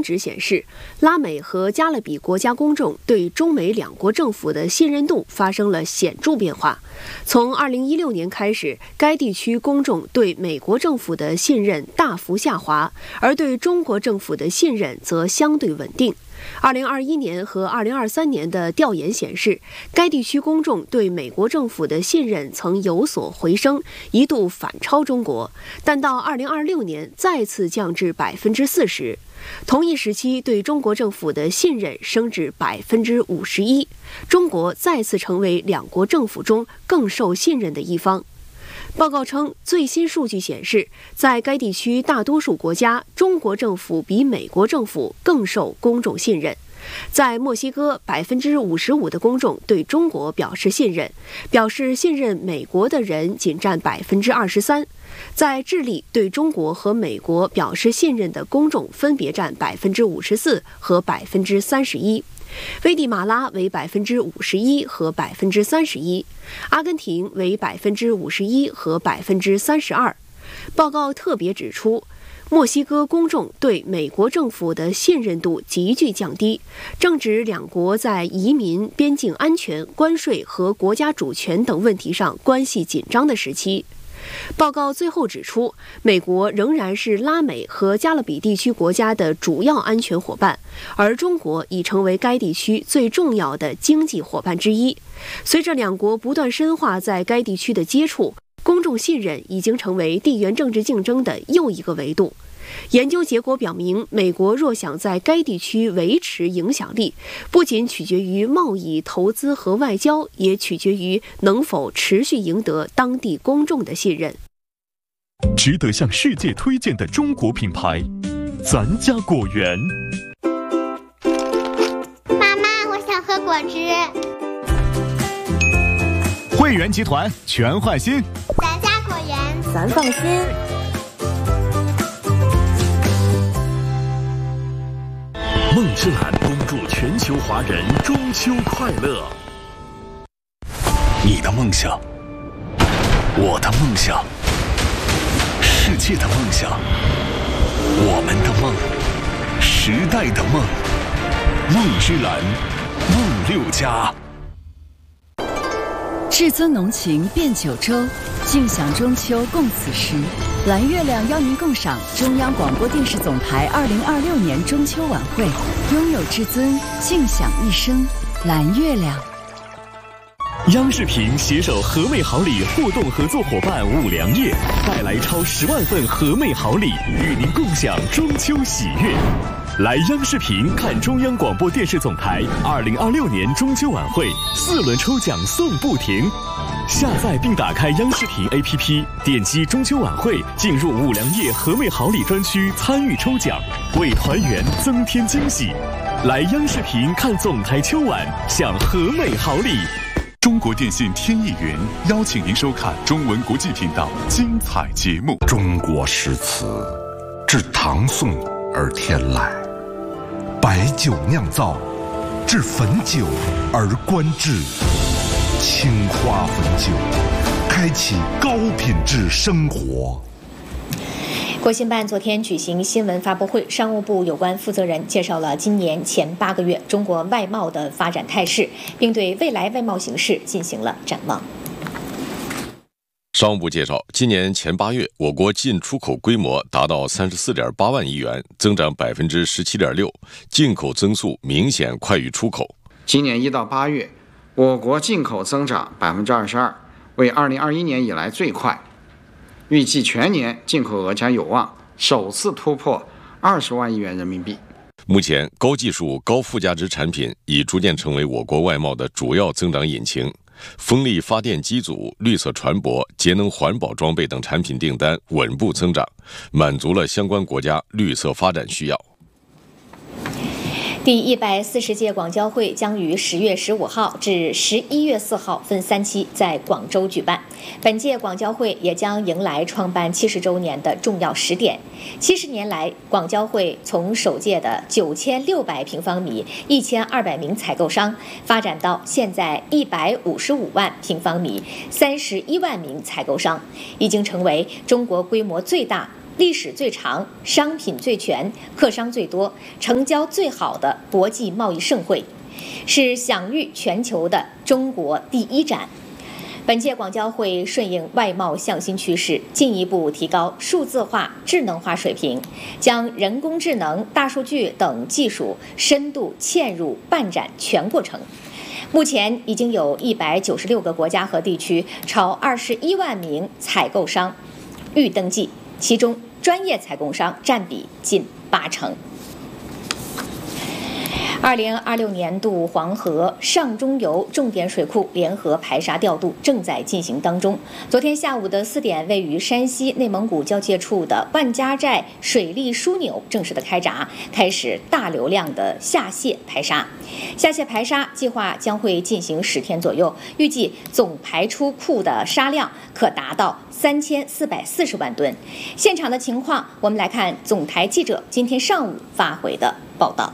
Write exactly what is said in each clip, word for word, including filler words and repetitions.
值显示，拉美和加勒比国家公众对中美两国政府的信任度发生了显著变化。从二零一六年开始，该地区公众对美国政府的信任大幅下滑，而对中国政府的信任则相对稳定。二零二一年和二零二三年的调研显示，该地区公众对美国政府的信任曾有所回升，一度反超中国，但到二零二六年再次降至百分之四十。同一时期，对中国政府的信任升至百分之五十一，中国再次成为两国政府中更受信任的一方。报告称，最新数据显示，在该地区大多数国家，中国政府比美国政府更受公众信任。在墨西哥，百分之五十五的公众对中国表示信任，表示信任美国的人仅占百分之二十三。在智利，对中国和美国表示信任的公众分别占百分之五十四和百分之三十一。危地马拉为百分之五十一和百分之三十一，阿根廷为百分之五十一和百分之三十二。报告特别指出，墨西哥公众对美国政府的信任度急剧降低，正值两国在移民、边境安全、关税和国家主权等问题上关系紧张的时期。报告最后指出，美国仍然是拉美和加勒比地区国家的主要安全伙伴，而中国已成为该地区最重要的经济伙伴之一。随着两国不断深化在该地区的接触，公众信任已经成为地缘政治竞争的又一个维度。研究结果表明，美国若想在该地区维持影响力，不仅取决于贸易、投资和外交，也取决于能否持续赢得当地公众的信任。 值得向世界推荐的中国品牌，咱家果园。 妈妈，我想喝果汁。 汇源集团全换新， 咱家果园， 咱放心。 梦之蓝恭祝全球华人中秋快乐。你的梦想，我的梦想，世界的梦想，我们的梦，时代的梦。梦之蓝，梦六家。 至尊浓情遍九州，尽享中秋共此时。蓝月亮邀您共赏中央广播电视总台二零二六年中秋晚会，拥有至尊，尽享一生。蓝月亮。 央视频携手和美好礼互动合作伙伴五粮液，带来超十万份和美好礼，与您共享中秋喜悦。来央视频看中央广播电视总台二零二六年中秋晚会，四轮抽奖送不停。下载并打开央视频 A P P， 点击中秋晚会，进入五粮液和美好礼专区参与抽奖，为团圆增添惊喜。来央视频看总台秋晚，享和美好礼。 中国电信天意云邀请您收看中文国际频道精彩节目。 中国诗词自唐宋而天来，白酒酿造，至汾酒而观致。青花汾酒，开启高品质生活。 国新办昨天举行新闻发布会，商务部有关负责人介绍了今年前八个月中国外贸的发展态势，并对未来外贸形势进行了展望。 商务部介绍，今年前八月，我国进出口规模达到三十四点八万亿元，增长百分之十七点六，进口增速明显快于出口。 今年一到八月，我国进口增长百分之二十二，为二零二一年以来最快。预计全年进口额将有望首次突破二十万亿元人民币。 目前，高技术、高附加值产品已逐渐成为我国外贸的主要增长引擎。风力发电机组、绿色船舶、节能环保装备等产品订单稳步增长，满足了相关国家绿色发展需要。 第一百四十届广交会将于十月十五号至十一月四号分三期在广州举办。本届广交会也将迎来创办七十周年的重要时点。七十年来，广交会从首届的九千六百平方米、一千二百名采购商，发展到现在一百五十五万平方米、三十一万名采购商，已经成为中国规模最大、 历史最长、商品最全、客商最多、成交最好的国际贸易盛会，是享誉全球的中国第一展。本届广交会顺应外贸向新趋势，进一步提高数字化、智能化水平，将人工智能、大数据等技术深度嵌入办展全过程。目前已经有一百九十六个国家和地区，超二十一万名采购商预登记，其中专业采购商占比近八成。二零二六年度黄河上中游重点水库联合排沙调度正在进行当中。昨天下午的四点，位于山西内蒙古交界处的万家寨水利枢纽正式的开闸，开始大流量的下泄排沙。下泄排沙计划将会进行十天左右，预计总排出库的沙量可达到三千四百四十万吨。现场的情况，我们来看总台记者今天上午发回的报道。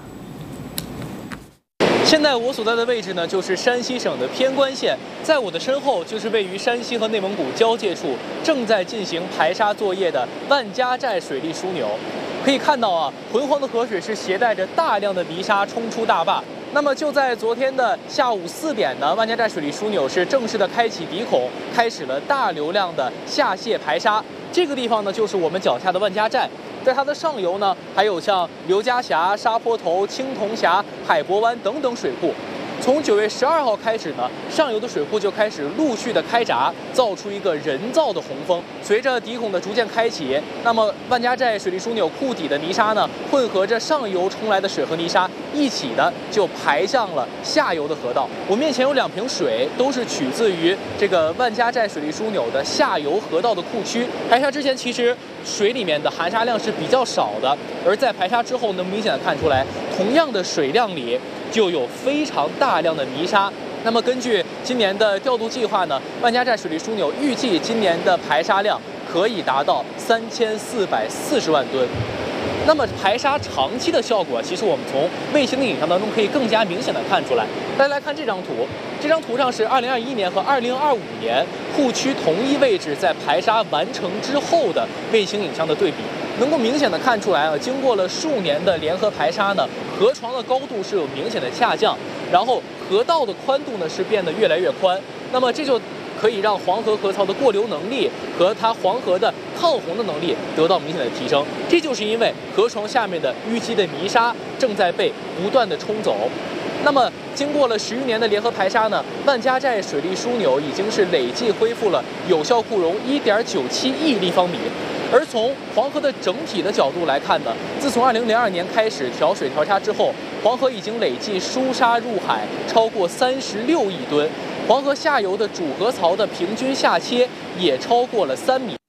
现在我所在的位置呢，就是山西省的偏关县，在我的身后就是位于山西和内蒙古交界处，正在进行排沙作业的万家寨水利枢纽。可以看到啊，浑黄的河水是携带着大量的泥沙冲出大坝。那么就在昨天的下午四点呢，万家寨水利枢纽是正式的开启鼻孔，开始了大流量的下泄排沙。这个地方呢，就是我们脚下的万家寨。在它的上游呢，还有像刘家峡、沙坡头、青铜峡、海泊湾等等水库。从九月十二号开始呢，上游的水库就开始陆续的开闸，造出一个人造的洪峰。随着底孔的逐渐开启，那么万家寨水利枢纽库底的泥沙呢，混合着上游冲来的水和泥沙，一起的就排向了下游的河道。我面前有两瓶水，都是取自于这个万家寨水利枢纽的下游河道的库区。排沙之前，其实水里面的含沙量是比较少的，而在排沙之后，能明显的看出来，同样的水量里就有非常大量的泥沙。那么根据今年的调度计划呢，万家寨水利枢纽预计今年的排沙量可以达到三千四百四十万吨。那么排沙长期的效果，其实我们从卫星的影像当中可以更加明显的看出来。大家来看这张图，这张图上是二零二一年和二零二五年库区同一位置在排沙完成之后的卫星影像的对比，能够明显的看出来啊，经过了数年的联合排沙呢，河床的高度是有明显的下降，然后河道的宽度呢是变得越来越宽。那么这就可以让黄河河槽的过流能力和它黄河的抗洪的能力得到明显的提升。这就是因为河床下面的淤积的泥沙正在被不断的冲走。那么经过了十余年的联合排沙呢，万家寨水利枢纽已经是累计恢复了有效库容一点九七亿立方米。而从黄河的整体的角度来看呢，自从二零零二年开始调水调沙之后，黄河已经累计输沙入海超过三十六亿吨，黄河下游的主河槽的平均下切也超过了三米。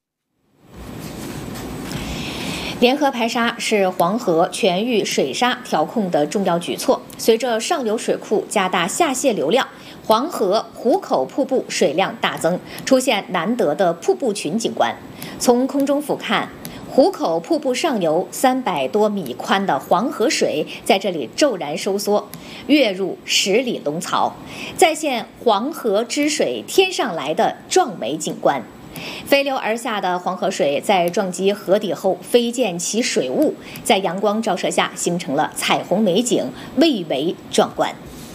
联合排沙是黄河全域水沙调控的重要举措。随着上游水库加大下泄流量，黄河壶口瀑布水量大增，出现难得的瀑布群景观。从空中俯瞰，壶口瀑布上游三百多米宽的黄河水在这里骤然收缩，跃入十里龙槽，再现黄河之水天上来的壮美景观。飞流而下的黄河水在撞击河底后飞溅起水雾，在阳光照射下形成了彩虹美景，蔚为壮观。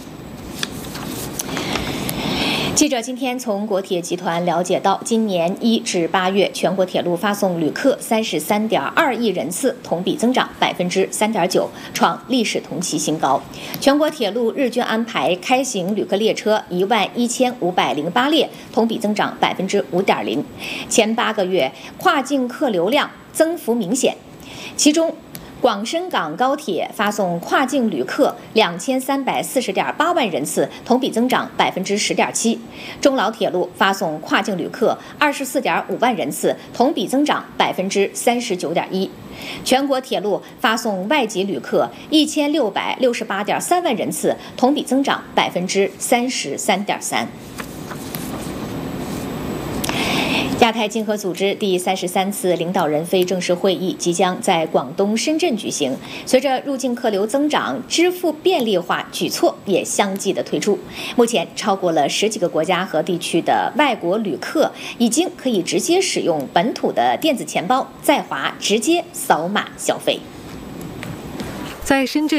记者今天从国铁集团了解到，今年一至八月，全国铁路发送旅客三十三点二亿人次，同比增长百分之三点九，创历史同期新高。全国铁路日均安排开行旅客列车一万一千五百零八列，同比增长百分之五点零。前八个月跨境客流量增幅明显，其中广深港高铁发送跨境旅客两千三百四十点八万人次，同比增长百分之十点七；中老铁路发送跨境旅客二十四点五万人次，同比增长百分之三十九点一。全国铁路发送外籍旅客一千六百六十八点三万人次，同比增长百分之三十三点三。亚亚太经合组织第三十三次领导人非正式会议即将在广东深圳举行。随着入境客流增长，支付便利化举措也相继的推出。目前，超过了十几个国家和地区的外国旅客已经可以直接使用本土的电子钱包在华直接扫码消费。 在深圳。